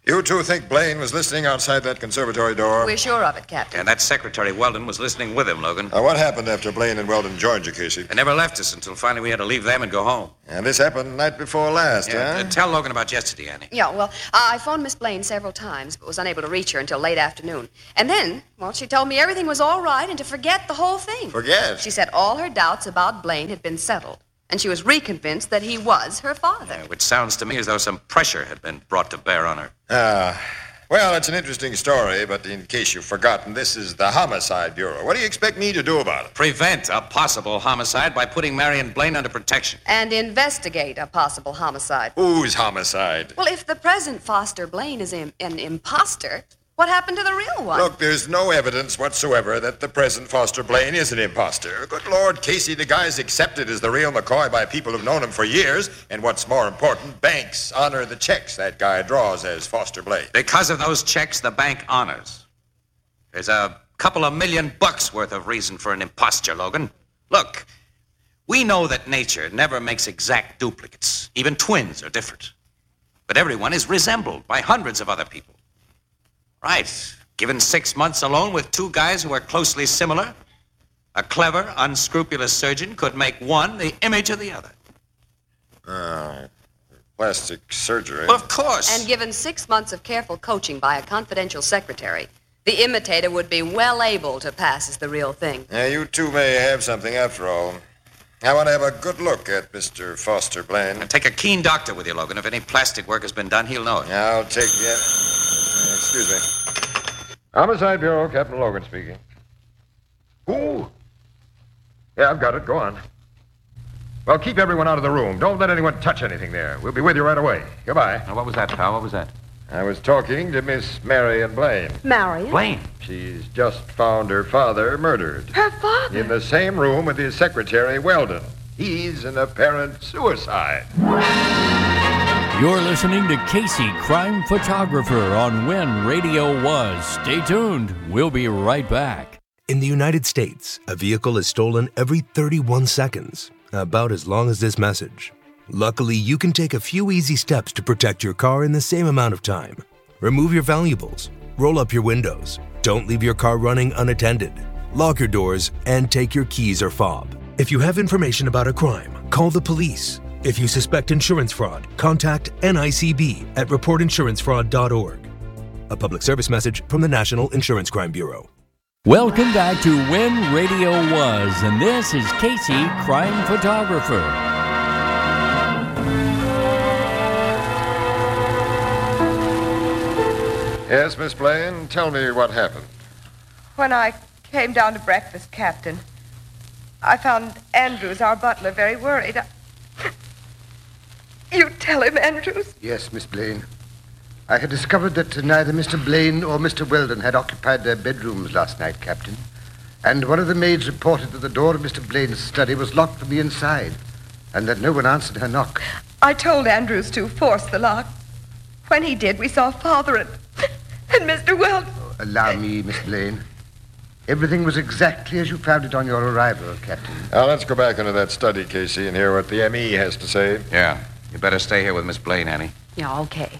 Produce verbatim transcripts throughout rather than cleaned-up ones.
You two think Blaine was listening outside that conservatory door? We're sure of it, Captain. And that Secretary Weldon was listening with him, Logan. Now, what happened after Blaine and Weldon joined you, Casey? They never left us until finally we had to leave them and go home. And this happened the night before last, Yeah, huh? uh, tell Logan about yesterday, Annie. Yeah, well, I phoned Miss Blaine several times, but was unable to reach her until late afternoon. And then, well, she told me everything was all right and to forget the whole thing. Forget? She said all her doubts about Blaine had been settled, and she was reconvinced that he was her father. Yeah, which sounds to me as though some pressure had been brought to bear on her. Ah, well, it's an interesting story, but in case you've forgotten, this is the Homicide Bureau. What do you expect me to do about it? Prevent a possible homicide by putting Marion Blaine under protection. And investigate a possible homicide. Whose homicide? Well, if the present Foster Blaine is im- an imposter, what happened to the real one? Look, there's no evidence whatsoever that the present Foster Blaine is an imposter. Good Lord, Casey, the guy's accepted as the real McCoy by people who've known him for years. And what's more important, banks honor the checks that guy draws as Foster Blaine. Because of those checks, the bank honors. There's a couple of million bucks worth of reason for an imposture, Logan. Look, we know that nature never makes exact duplicates. Even twins are different. But everyone is resembled by hundreds of other people. Right. Given six months alone with two guys who are closely similar, a clever, unscrupulous surgeon could make one the image of the other. Uh, plastic surgery. Well, of course. And given six months of careful coaching by a confidential secretary, the imitator would be well able to pass as the real thing. Yeah, you two may have something after all. I want to have a good look at Mister Foster Blaine. And take a keen doctor with you, Logan. If any plastic work has been done, he'll know it. I'll take you. Uh, excuse me. Homicide Bureau, Captain Logan speaking. Who? Yeah, I've got it. Go on. Well, keep everyone out of the room. Don't let anyone touch anything there. We'll be with you right away. Goodbye. Now, what was that, pal? What was that? I was talking to Miss Marion Blaine. Marion? Blaine. She's just found her father murdered. Her father? In the same room with his secretary, Weldon. He's an apparent suicide. You're listening to Casey, Crime Photographer on When Radio Was. Stay tuned. We'll be right back. In the United States, a vehicle is stolen every thirty-one seconds, about as long as this message. Luckily, you can take a few easy steps to protect your car in the same amount of time. Remove your valuables, roll up your windows, don't leave your car running unattended, lock your doors, and take your keys or fob. If you have information about a crime, call the police. If you suspect insurance fraud, contact N I C B at report insurance fraud dot org. A public service message from the National Insurance Crime Bureau. Welcome back to When Radio Was, and this is Casey, Crime Photographer. Yes, Miss Blaine, tell me what happened. When I came down to breakfast, Captain, I found Andrews, our butler, very worried. I... You tell him, Andrews? Yes, Miss Blaine. I had discovered that neither Mister Blaine or Mister Weldon had occupied their bedrooms last night, Captain. And one of the maids reported that the door of Mister Blaine's study was locked from the inside, and that no one answered her knock. I told Andrews to force the lock. When he did, we saw Father and, and Mister Weldon. Oh, allow me, Miss Blaine. Everything was exactly as you found it on your arrival, Captain. Now, let's go back into that study, Casey, and hear what the M E has to say. Yeah. You better stay here with Miss Blaine, Annie. Yeah, okay.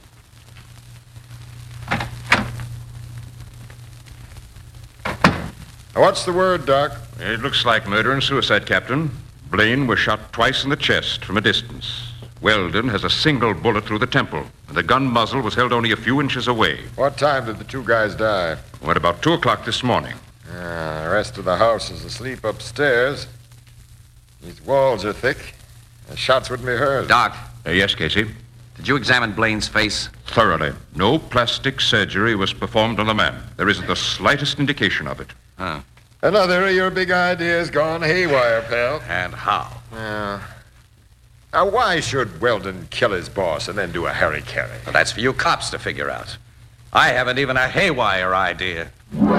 What's the word, Doc? It looks like murder and suicide, Captain. Blaine was shot twice in the chest from a distance. Weldon has a single bullet through the temple, and the gun muzzle was held only a few inches away. What time did the two guys die? At about two o'clock this morning. Uh, the rest of the house is asleep upstairs. These walls are thick. The shots wouldn't be heard. Doc. Uh, yes, Casey? Did you examine Blaine's face? Thoroughly. No plastic surgery was performed on the man. There isn't the slightest indication of it. Huh. Another of your big ideas gone haywire, pal. And how? Yeah. Now, why should Weldon kill his boss and then do a harry-carry? Well, that's for you cops to figure out. I haven't even a haywire idea.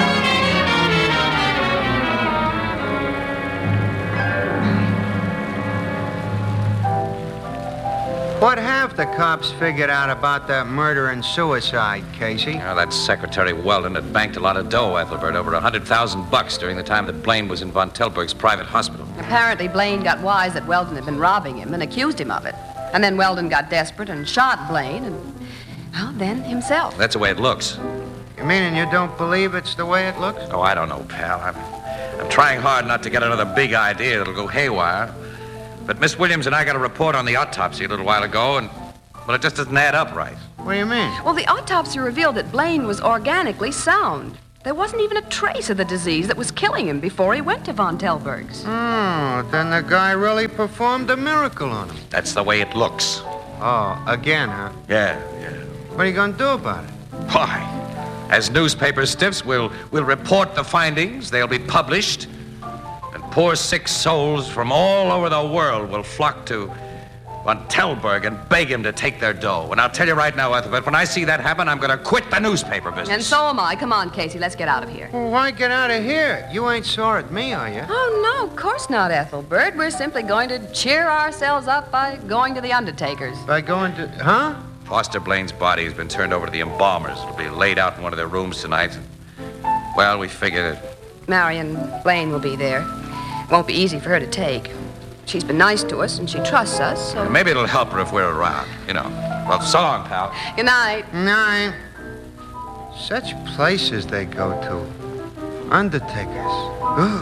What have the cops figured out about that murder and suicide, Casey? Now, that Secretary Weldon had banked a lot of dough, Ethelbert, over a hundred thousand bucks during the time that Blaine was in Von Telberg's private hospital. Apparently, Blaine got wise that Weldon had been robbing him and accused him of it. And then Weldon got desperate and shot Blaine, and Well, then, himself. That's the way it looks. You meaning you don't believe it's the way it looks? Oh, I don't know, pal. I'm, I'm trying hard not to get another big idea that'll go haywire. But Miss Williams and I got a report on the autopsy a little while ago, and, well, it just doesn't add up right. What do you mean? Well, the autopsy revealed that Blaine was organically sound. There wasn't even a trace of the disease that was killing him before he went to Von Telberg's. Oh, then the guy really performed a miracle on him. That's the way it looks. Oh, again, huh? Yeah, yeah. What are you going to do about it? Why? As newspaper stiffs, we'll, we'll report the findings. They'll be published. And poor sick souls from all over the world will flock to Von Telberg and beg him to take their dough. And I'll tell you right now, Ethelbert, when I see that happen, I'm going to quit the newspaper business. And so am I. Come on, Casey, let's get out of here. Well, why get out of here? You ain't sore at me, are you? Oh, no, of course not, Ethelbert. We're simply going to cheer ourselves up by going to the undertaker's. By going to... Huh? Foster Blaine's body has been turned over to the embalmers. It'll be laid out in one of their rooms tonight. Well, we figured it. Marion Blaine will be there. Won't be easy for her to take. She's been nice to us, and she trusts us, so... Maybe it'll help her if we're around, you know. Well, so long, pal. Good night. Nine. Such places they go to. Undertakers. Ugh.